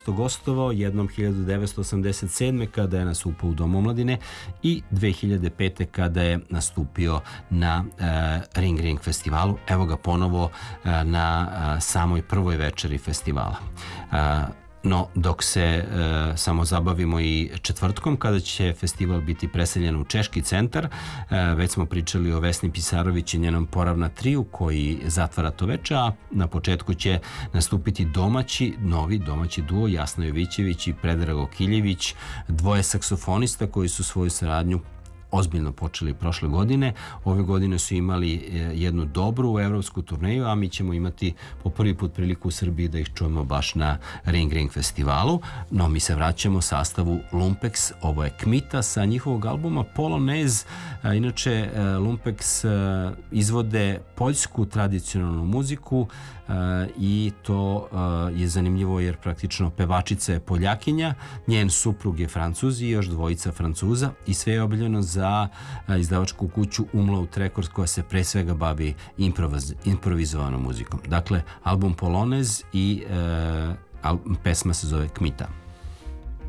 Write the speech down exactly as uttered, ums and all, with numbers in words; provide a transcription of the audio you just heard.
gostovao, jednom hiljadu devetsto osamdeset sedme kada je nastupao u Dom omladine i dve hiljade pete kada je nastupio na uh, Ring Ring festivalu. Evo ga ponovo uh, na uh, samoj prvoj večeri festivala. Uh, No, dok se e, samo zabavimo i četvrtkom, kada će festival biti preseljen u Češki centar, e, već smo pričali o Vesni Pisarović i njenom Poravna triju koji zatvara to veče, a na početku će nastupiti domaći, novi domaći duo Jasna Jovićević i Predrago Kiljević, dvoje saksofonista koji su svoju saradnju ozbiljno počeli prošle godine. Ove godine su imali jednu dobru evropsku turneju, a mi ćemo imati po prvi put priliku u Srbiji da ih čujemo baš na Ring Ring festivalu. No, mi se vraćamo sastavu Lumpex. Ovo je Kmita sa njihovog albuma Polonez. Inače, Lumpex izvode poljsku tradicionalnu muziku i to je zanimljivo jer praktično pevačica je Poljakinja, njen suprug je Francuz i još dvojica Francuza i sve je objavljeno za izdavačku kuću Umlaut Records koja se pre svega bavi improviz, improvizovanom muzikom. Dakle, album Polonez i e, al, pesma se zove Kmita.